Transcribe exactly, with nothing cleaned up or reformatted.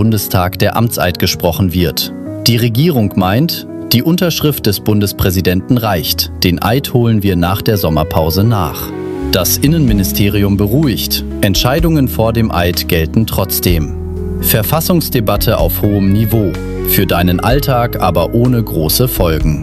Bundestag der Amtseid gesprochen wird. Die Regierung meint, die Unterschrift des Bundespräsidenten reicht. Den Eid holen wir nach der Sommerpause nach. Das Innenministerium beruhigt. Entscheidungen vor dem Eid gelten trotzdem. Verfassungsdebatte auf hohem Niveau. Für deinen Alltag aber ohne große Folgen.